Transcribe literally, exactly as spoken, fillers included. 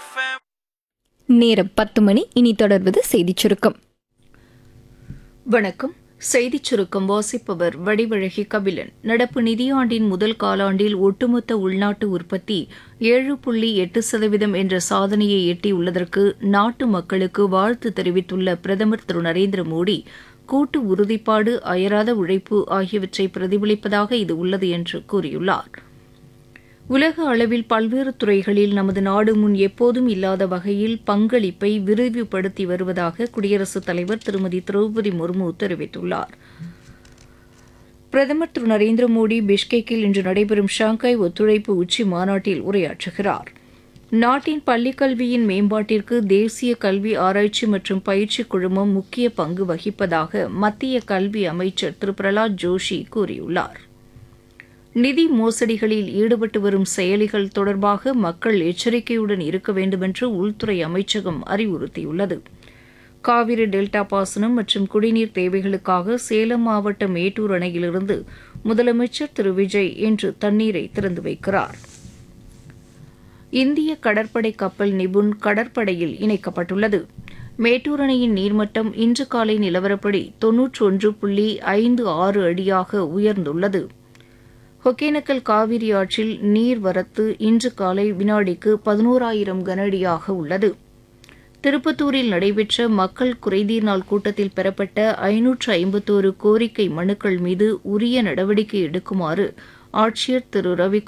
நேரம் பத்து மணி. இனி தொடர்வது செய்திச் சுருக்கம். வணக்கம். செய்திச் சுருக்கம் வாசிப்பவர் வடிவழகி கபிலன். நடப்பு நிதியாண்டின் முதல் காலாண்டில் ஒட்டுமொத்த உள்நாட்டு உற்பத்தி ஏழு புள்ளி எட்டு சதவீதம் என்ற சாதனையை எட்டியுள்ளதற்கு நாட்டு மக்களுக்கு வாழ்த்து தெரிவித்துள்ள பிரதமர் திரு நரேந்திர மோடி, கூட்டு உறுதிப்பாடு, அயராத உழைப்பு ஆகியவற்றை பிரதிபலிப்பதாக இது உள்ளது என்று கூறியுள்ளார். உலக அளவில் பல்வேறு துறைகளில் நமது நாடு முன் எப்போதும் இல்லாத வகையில் பங்களிப்பை விரிவுபடுத்தி வருவதாக குடியரசுத் தலைவர் திருமதி திரௌபதி முர்மு தெரிவித்துள்ளார். பிரதமர் திரு நரேந்திர மோடி பிஷ்கெக்கில் இன்று நடைபெறும் ஷாங்காய் ஒத்துழைப்பு உச்சி மாநாட்டில் உரையாற்றுகிறார். நாட்டின் பள்ளிக் கல்வியின் மேம்பாட்டிற்கு தேசிய கல்வி ஆராய்ச்சி மற்றும் பயிற்சி குழுமம் முக்கிய பங்கு வகிப்பதாக மத்திய கல்வி அமைச்சர் திரு பிரலாத் ஜோஷி கூறியுள்ளார். நிதி மோசடிகளில் ஈடுபட்டு வரும் செயலிகள் தொடர்பாக மக்கள் எச்சரிக்கையுடன் இருக்க வேண்டுமென்று உள்துறை அமைச்சகம் அறிவுறுத்தியுள்ளது. காவிரி டெல்டா பாசனம் மற்றும் குடிநீர் தேவைகளுக்காக சேலம் மாவட்ட மேட்டூர் அணையிலிருந்து முதலமைச்சர் திரு விஜய் இன்று தண்ணீரை திறந்து வைக்கிறார். இந்திய கடற்படை கப்பல் நிபுண் கடற்படையில் இணைக்கப்பட்டுள்ளது. மேட்டூர் அணையின் நீர்மட்டம் இன்று காலை நிலவரப்படி தொன்னூற்றி ஒன்று புள்ளி ஐந்து ஆறு அடியாக உயர்ந்துள்ளது. ஒகேனக்கல் காவிரி ஆற்றில் நீர்வரத்து இன்று காலை வினாடிக்கு பதினோராயிரம் கனஅடியாக உள்ளது. திருப்பத்தூரில் நடைபெற்ற மக்கள் குறைதீர் நாள் கூட்டத்தில் பெறப்பட்ட ஐநூற்று ஐம்பத்தோரு கோரிக்கை மனுக்கள் மீது உரிய நடவடிக்கை எடுக்குமாறு ஆட்சியர் திரு ரவி